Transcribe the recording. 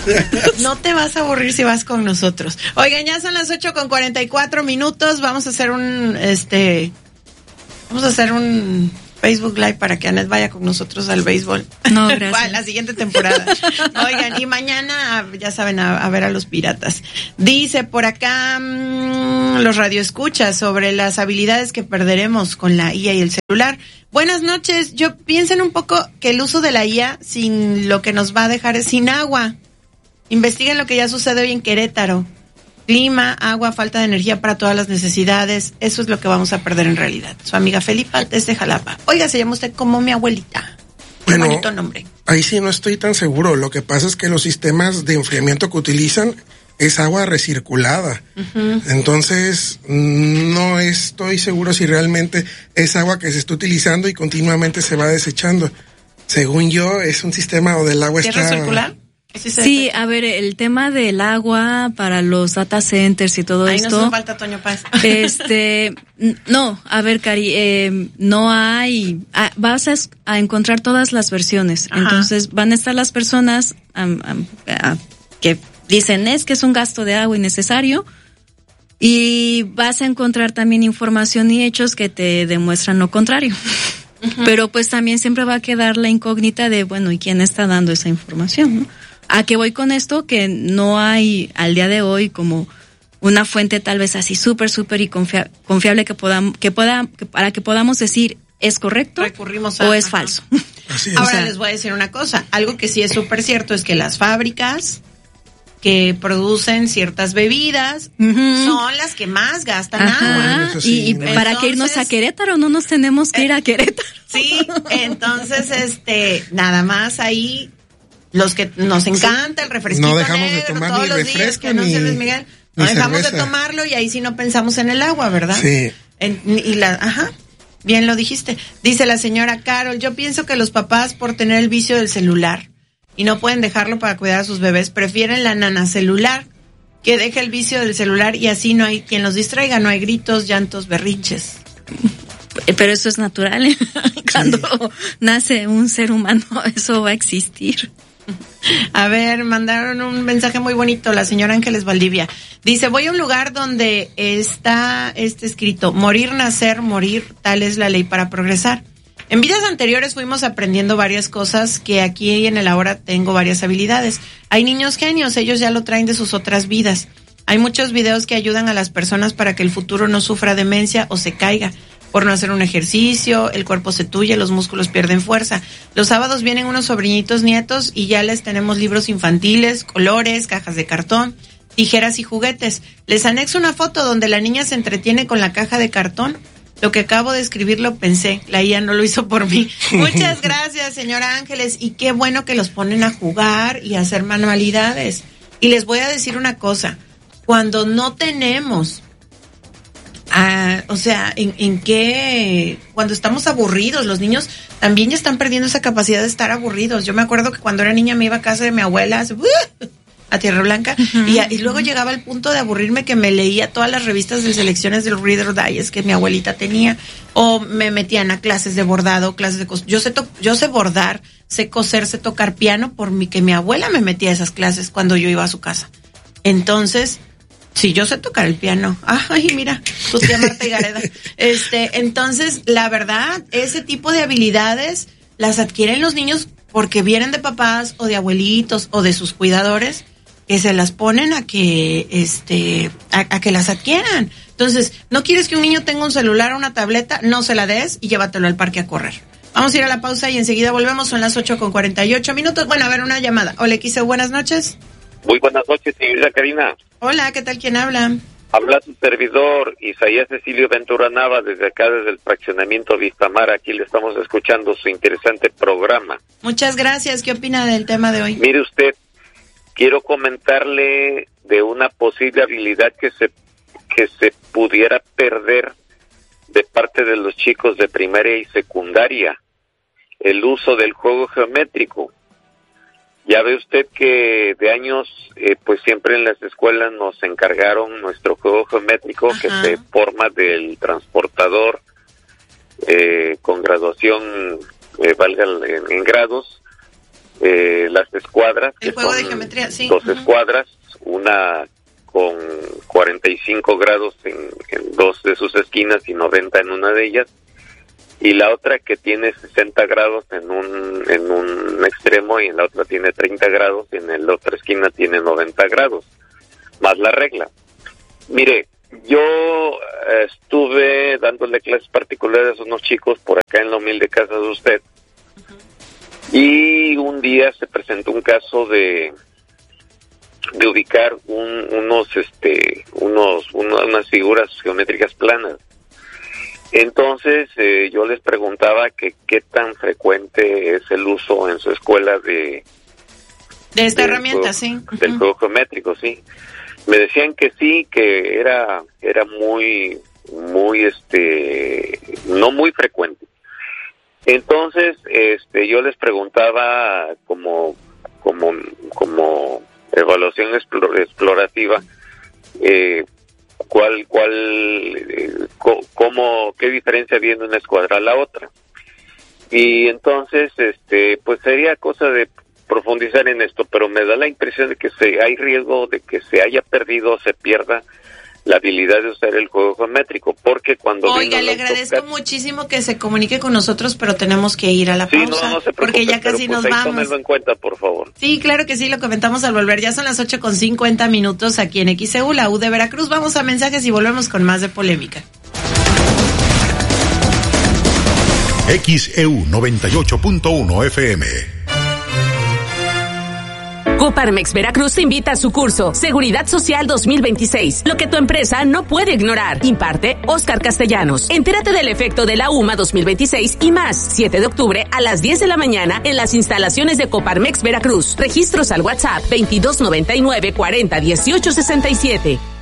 No te vas a aburrir si vas con nosotros. Oigan, ya son las 8:44. Vamos a hacer un Facebook Live para que Anet vaya con nosotros al béisbol. No, gracias. La siguiente temporada. Oigan, y mañana, ya saben, a ver a los piratas. Dice por acá los radioescuchas sobre las habilidades que perderemos con la IA y el celular. Buenas noches. Yo piensen un poco que el uso de la IA sin lo que nos va a dejar es sin agua. Investiguen lo que ya sucede hoy en Querétaro. Clima, agua, falta de energía para todas las necesidades. Eso es lo que vamos a perder en realidad. Su amiga Felipa desde Jalapa. Oiga, se llama usted como mi abuelita. Bueno, qué bonito nombre. Ahí sí no estoy tan seguro. Lo que pasa es que los sistemas de enfriamiento que utilizan es agua recirculada. Uh-huh. Entonces, no estoy seguro si realmente es agua que se está utilizando y continuamente se va desechando. Según yo, es un sistema donde el agua está... ¿Es recircular? Sí, a ver, el tema del agua para los data centers y todo esto. Ahí nos falta Toño Paz. No, a ver, Cari, no hay, vas a encontrar todas las versiones. Ajá. Entonces van a estar las personas que dicen es que es un gasto de agua innecesario, y vas a encontrar también información y hechos que te demuestran lo contrario. Uh-huh. Pero pues también siempre va a quedar la incógnita de, bueno, ¿y quién está dando esa información, no? ¿A qué voy con esto? Que no hay al día de hoy como una fuente tal vez así súper y confiable para que podamos decir es correcto o es falso. Así es. Ahora les voy a decir una cosa, algo que sí es súper cierto es que las fábricas que producen ciertas bebidas son las que más gastan agua. Y para que irnos a Querétaro no nos tenemos que ir a Querétaro. Sí, entonces nada más ahí los que nos encanta el refresquito no dejamos negro, de tomar todos ni los refresco días que no se Luis Miguel, no dejamos cerveza de tomarlo y ahí sí no pensamos en el agua, ¿verdad? Sí. Bien lo dijiste. Dice la señora Carol, yo pienso que los papás por tener el vicio del celular y no pueden dejarlo para cuidar a sus bebés, prefieren la nanacelular, que deje el vicio del celular y así no hay quien los distraiga, no hay gritos, llantos, berrinches. Pero eso es natural, ¿eh? Cuando nace un ser humano, eso va a existir. A ver, mandaron un mensaje muy bonito, la señora Ángeles Valdivia. Dice, voy a un lugar donde está escrito, morir, nacer, morir, tal es la ley para progresar. En vidas anteriores fuimos aprendiendo varias cosas que aquí en el ahora tengo varias habilidades. Hay niños genios, ellos ya lo traen de sus otras vidas. Hay muchos videos que ayudan a las personas para que el futuro no sufra demencia o se caiga. Por no hacer un ejercicio, el cuerpo se tuye, los músculos pierden fuerza. Los sábados vienen unos sobrinitos nietos y ya les tenemos libros infantiles, colores, cajas de cartón, tijeras y juguetes. Les anexo una foto donde la niña se entretiene con la caja de cartón. Lo que acabo de escribir lo pensé, la IA no lo hizo por mí. Muchas gracias, señora Ángeles, y qué bueno que los ponen a jugar y a hacer manualidades. Y les voy a decir una cosa, cuando no tenemos... cuando estamos aburridos, los niños también ya están perdiendo esa capacidad de estar aburridos. Yo me acuerdo que cuando era niña me iba a casa de mi abuela a Tierra Blanca, y luego llegaba al punto de aburrirme que me leía todas las revistas de selecciones del Reader Digest que mi abuelita tenía, o me metían a clases de bordado, clases de yo sé bordar, sé coser, sé tocar piano, que mi abuela me metía a esas clases cuando yo iba a su casa. Entonces, sí, yo sé tocar el piano. Ay, mira, tu tía Marta Higareda. Entonces, la verdad, ese tipo de habilidades las adquieren los niños porque vienen de papás o de abuelitos o de sus cuidadores que se las ponen a que las adquieran. Entonces, ¿no quieres que un niño tenga un celular o una tableta? No se la des y llévatelo al parque a correr. Vamos a ir a la pausa y enseguida volvemos. Son las 8:48. Bueno, a ver, una llamada. Hola, Quique, buenas noches. Muy buenas noches, señorita Karina. Hola, ¿qué tal? ¿Quién habla? Habla su servidor, Isaías Cecilio Ventura Nava, desde acá, desde el fraccionamiento Vistamar. Aquí le estamos escuchando su interesante programa. Muchas gracias. ¿Qué opina del tema de hoy? Mire usted, quiero comentarle de una posible habilidad que se pudiera perder de parte de los chicos de primaria y secundaria, el uso del juego geométrico. Ya ve usted que de años, pues siempre en las escuelas nos encargaron nuestro juego geométrico. Ajá. Que se forma del transportador con graduación, valga en grados, las escuadras. El juego de geometría, sí. 2 escuadras, una con 45 grados en 2 de sus esquinas y 90 en una de ellas, y la otra que tiene 60 grados en un extremo y en la otra tiene 30 grados y en la otra esquina tiene 90 grados, más la regla. Mire, yo estuve dándole clases particulares a unos chicos por acá en la humilde casa de usted, y un día se presentó un caso de ubicar unas figuras geométricas planas. Entonces yo les preguntaba que qué tan frecuente es el uso en su escuela de esta herramienta, sí. Del juego geométrico, sí. Me decían que sí, que era muy no muy frecuente. Entonces yo les preguntaba como evaluación explorativa, qué diferencia había de una escuadra a la otra. Y entonces, pues sería cosa de profundizar en esto, pero me da la impresión de que hay riesgo de que se haya perdido o se pierda la habilidad de usar el juego geométrico, porque cuando... Oiga, le agradezco muchísimo que se comunique con nosotros, pero tenemos que ir a la pausa, no se preocupe, porque ya casi nos vamos. Tómenlo en cuenta, por favor. Sí, claro que sí, lo comentamos al volver. Ya son las 8:50 aquí en XEU, la U de Veracruz. Vamos a mensajes y volvemos con más de polémica. XEU 98.1 FM. Coparmex Veracruz te invita a su curso Seguridad Social 2026, lo que tu empresa no puede ignorar. Imparte Óscar Castellanos. Entérate del efecto de la UMA 2026 y más. 7 de octubre a las 10 de la mañana en las instalaciones de Coparmex Veracruz. Registros al WhatsApp 2299 40 18 67.